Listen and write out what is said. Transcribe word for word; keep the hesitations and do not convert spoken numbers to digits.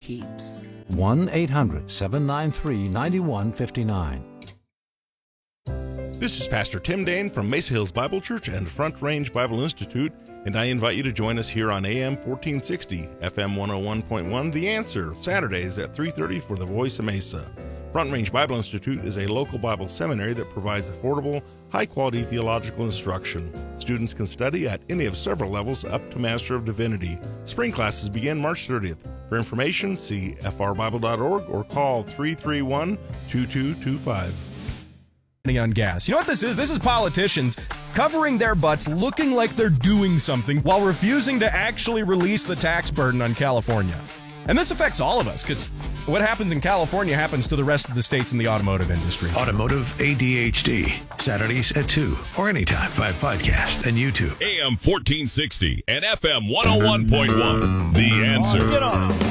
keeps. one eight hundred seven nine three nine one five nine. This is Pastor Tim Dane from Mesa Hills Bible Church and Front Range Bible Institute, and I invite you to join us here on A M fourteen sixty, F M one oh one point one, The Answer, Saturdays at three thirty for the Voice of Mesa. Front Range Bible Institute is a local Bible seminary that provides affordable, high-quality theological instruction. Students can study at any of several levels up to Master of Divinity. Spring classes begin March thirtieth. For information, see f r bible dot org or call three three one, two two two five. On gas. You know what this is? This is politicians covering their butts, looking like they're doing something while refusing to actually release the tax burden on California. And this affects all of us, because what happens in California happens to the rest of the states in the automotive industry. Automotive A D H D, Saturdays at two, or anytime by podcast and YouTube. A M fourteen sixty and F M one oh one point one, The Answer. Get on.